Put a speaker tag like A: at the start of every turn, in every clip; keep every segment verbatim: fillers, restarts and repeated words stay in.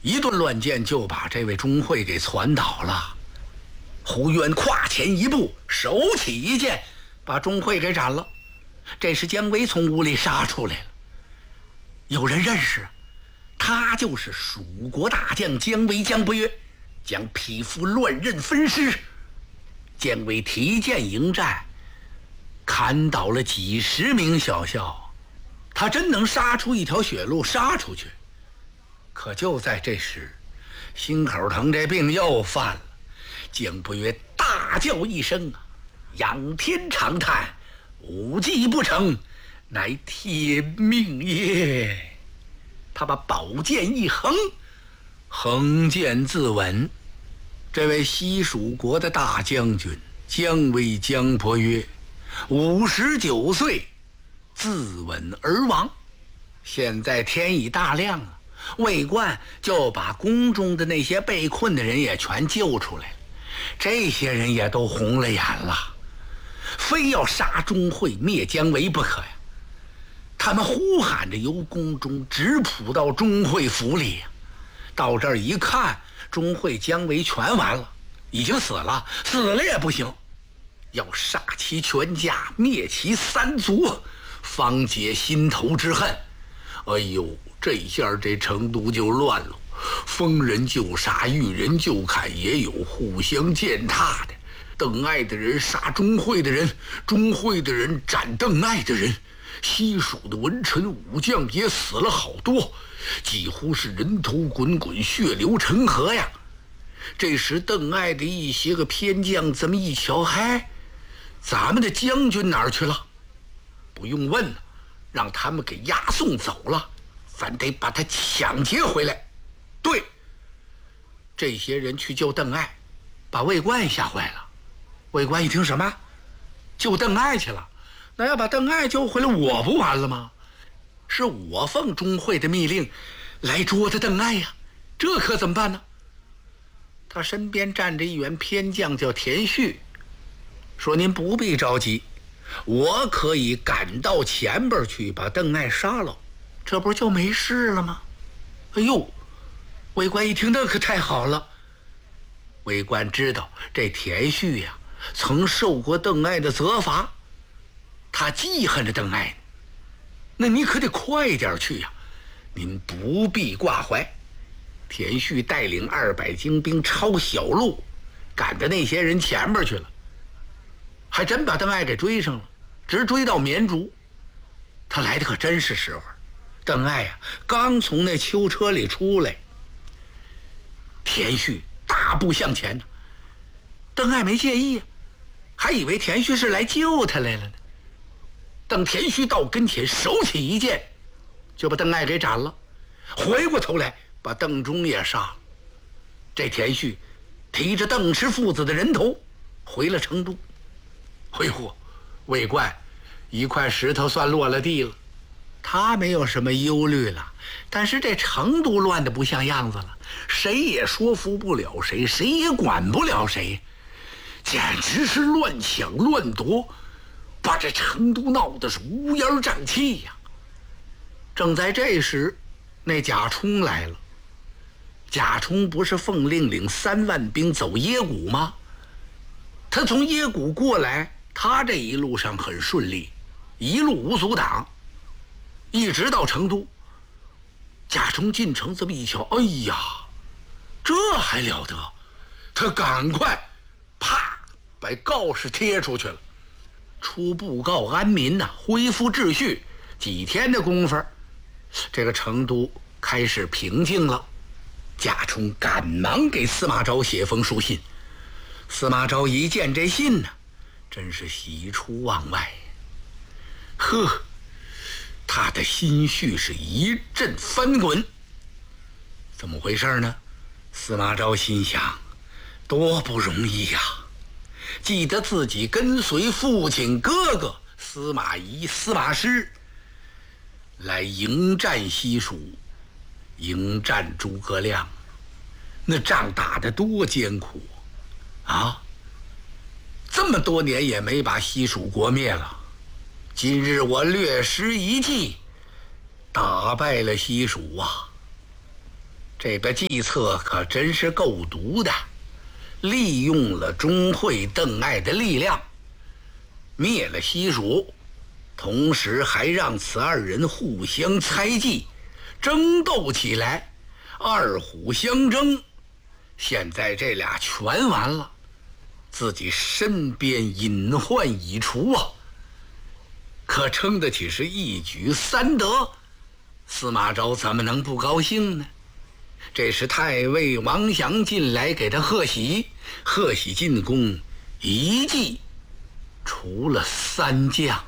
A: 一顿乱箭就把这位钟会给传倒了。胡渊跨前一步，手起一剑，把钟会给斩了。这时姜维从屋里杀出来了，有人认识，他就是蜀国大将姜维姜伯约，将匹夫乱刃分尸。姜维提剑迎战，砍倒了几十名小校，他真能杀出一条血路杀出去。可就在这时，心口疼这病又犯了。姜伯约大叫一声啊，仰天长叹，武技不成，乃天命也。他把宝剑一横，横剑自刎。这位西蜀国的大将军姜维姜伯约五十九岁自刎而亡。现在天已大亮了，魏冠就把宫中的那些被困的人也全救出来了。这些人也都红了眼了，非要杀钟会灭姜维不可呀。他们呼喊着由宫中直扑到钟会府里。到这儿一看，钟会姜维全完了，已经死了，死了也不行，要杀其全家，灭其三族，方解心头之恨。哎呦，这下这成都就乱了，逢人就杀，遇人就砍，也有互相践踏的。邓艾的人杀钟会的人，钟会的人斩邓艾的人，西蜀的文臣武将也死了好多，几乎是人头滚滚，血流成河呀。这时邓艾的一些个偏将这么一瞧，嗨，咱们的将军哪儿去了？不用问了，让他们给押送走了，咱得把他抢劫回来。对，这些人去救邓艾，把魏冠吓坏了。魏冠一听什么？救邓艾去了？那要把邓艾救回来，我不完了吗？是我奉钟会的密令来捉的邓艾呀，这可怎么办呢？他身边站着一员偏将叫田旭，说您不必着急，我可以赶到前边去把邓艾杀了，这不就没事了吗？哎呦，魏冠一听，那可太好了。魏冠知道这田旭呀、啊、曾受过邓艾的责罚，他记恨着邓艾，那你可得快点去呀、啊、您不必挂怀。田旭带领二百精兵抄小路，赶着那些人前边去了，还真把邓艾给追上了，直追到绵竹。他来的可真是时候，邓艾呀、啊、刚从那囚车里出来。田旭大步向前，邓艾没介意，还以为田旭是来救他来了呢。等田旭到跟前，手起一剑就把邓艾给斩了，回过头来把邓忠也杀了。这田旭提着邓氏父子的人头回了成都。哎呦，魏冠一块石头算落了地了，他没有什么忧虑了，但是这成都乱得不像样子了，谁也说服不了谁，谁也管不了谁，简直是乱抢乱夺，把这成都闹得是乌烟瘴气呀。正在这时，那贾充来了。贾充不是奉令领三万兵走耶谷吗？他从耶谷过来，他这一路上很顺利，一路无阻挡，一直到成都。贾充进城这么一瞧，哎呀，这还了得，他赶快啪把告示贴出去了，出布告安民呐、啊，恢复秩序。几天的功夫，这个成都开始平静了。贾充赶忙给司马昭写封书信。司马昭一见这信呢，真是喜出望外。呵，他的心绪是一阵翻滚。怎么回事呢？司马昭心想，多不容易呀、啊！记得自己跟随父亲哥哥司马懿、司马师来迎战西蜀，迎战诸葛亮，那仗打得多艰苦啊！这么多年也没把西蜀国灭了。今日我略施一计，打败了西蜀啊！ 这个计策可真是够毒的，利用了钟会、邓艾的力量，灭了西蜀，同时还让此二人互相猜忌，争斗起来，二虎相争。现在这俩全完了，自己身边隐患已除啊，可称得起是一举三得。司马昭怎么能不高兴呢？这时太尉王祥进来给他贺喜，贺喜进宫，一计除了三将。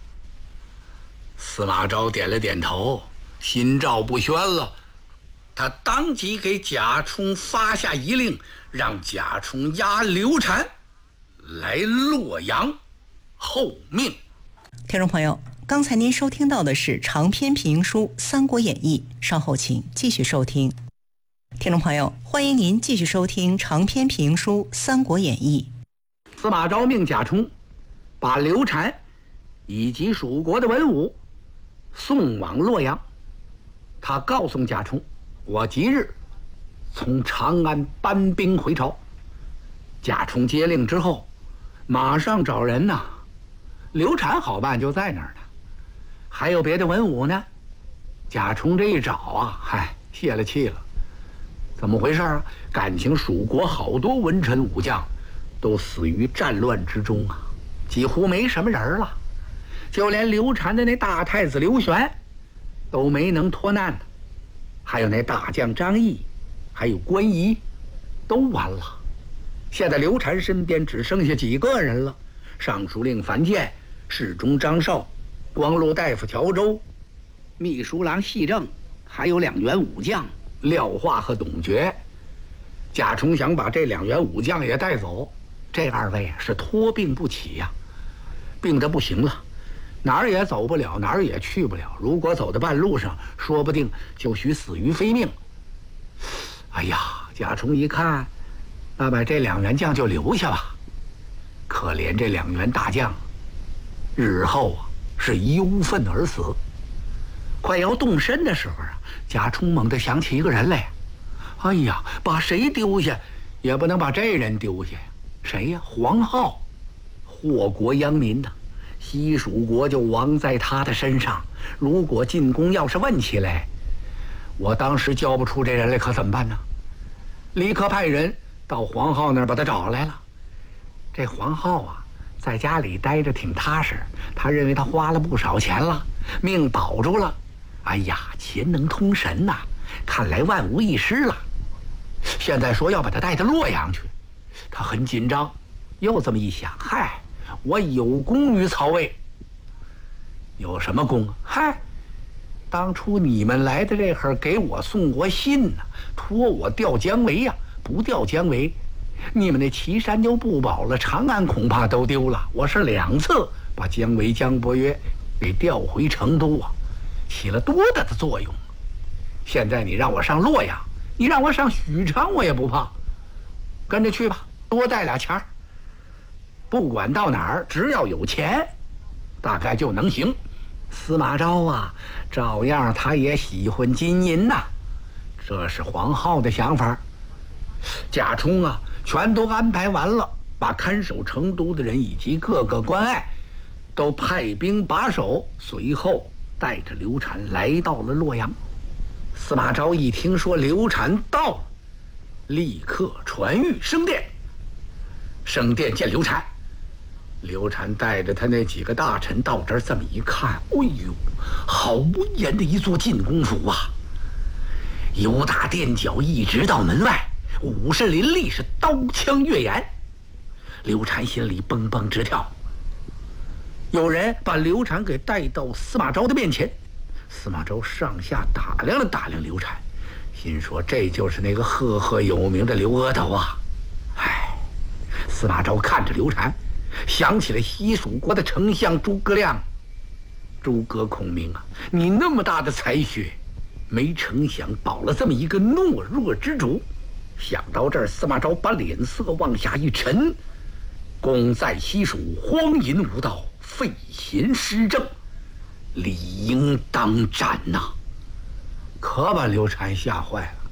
A: 司马昭点了点头，心照不宣了。他当即给贾充发下一令，让贾充押刘禅来洛阳候命。
B: 听众朋友，刚才您收听到的是长篇评书《三国演义》，稍后请继续收听。听众朋友，欢迎您继续收听长篇评书《三国演义》。
A: 司马昭命贾充把刘禅以及蜀国的文武送往洛阳。他告诉贾充，我即日从长安搬兵回朝。贾充接令之后，马上找人呐。刘禅好办，就在那儿呢。还有别的文武呢？贾充这一找啊，嗨，泄了气了。怎么回事啊？感情蜀国好多文臣武将都死于战乱之中啊，几乎没什么人了。就连刘禅的那大太子刘玄都没能脱难呢。还有那大将张毅，还有关羽，都完了。现在刘禅身边只剩下几个人了：尚书令樊建、侍中张绍、光禄大夫乔州、秘书郎细正，还有两员武将廖化和董厥。贾充想把这两员武将也带走，这二位是托病不起呀、啊，病得不行了，哪儿也走不了，哪儿也去不了。如果走到半路上，说不定就许死于非命。哎呀，贾充一看，那把这两员将就留下吧。可怜这两员大将，日后啊是忧愤而死。快要动身的时候啊，贾充猛地想起一个人来。哎呀，把谁丢下，也不能把这人丢下呀。谁呀？黄皓，祸国殃民呐、啊。西蜀国就亡在他的身上。如果进宫要是问起来，我当时交不出这人来，可怎么办呢？立刻派人到黄皓那儿把他找来了。这黄皓啊，在家里待着挺踏实，他认为他花了不少钱了，命保住了。哎呀，钱能通神呐、啊，看来万无一失了。现在说要把他带到洛阳去，他很紧张，又这么一想，嗨，我有功于曹魏。有什么功啊？嗨，当初你们来的这会儿给我送过信呢、啊，托我调姜维呀、啊，不调姜维，你们那岐山就不保了，长安恐怕都丢了。我是两次把姜维、姜伯约给调回成都啊，起了多大的作用。现在你让我上洛阳，你让我上许昌，我也不怕，跟着去吧，多带俩钱儿。不管到哪儿，只要有钱，大概就能行。司马昭啊，照样他也喜欢金银呐、啊，这是黄皓的想法。贾充啊，全都安排完了，把看守成都的人以及各个关隘都派兵把守，随后带着刘禅来到了洛阳。司马昭一听说刘禅到了，立刻传谕升殿。升殿见刘禅。刘禅带着他那几个大臣到这儿，这么一看，哎呦，好威严的一座进宫府啊！由大殿角一直到门外，武士林立，是刀枪越眼。刘禅心里蹦蹦直跳。有人把刘禅给带到司马昭的面前，司马昭上下打量了打量刘禅，心说这就是那个赫赫有名的刘阿斗啊！唉，司马昭看着刘禅，想起了西蜀国的丞相诸葛亮。诸葛孔明啊，你那么大的才学，没成想保了这么一个懦弱之主。想到这儿，司马昭把脸色往下一沉，功在西蜀，荒淫无道，废贤施政，理应当斩呐、啊！可把刘禅吓坏了。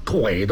A: 腿都